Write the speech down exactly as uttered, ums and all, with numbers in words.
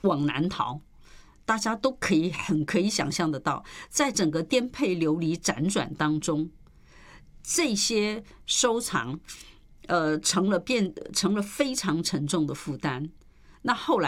往南逃。大家都可以很可以想象得到，在整个颠沛流离辗转当中，这些收藏，呃，成了变成了非常沉重的负担。那后来。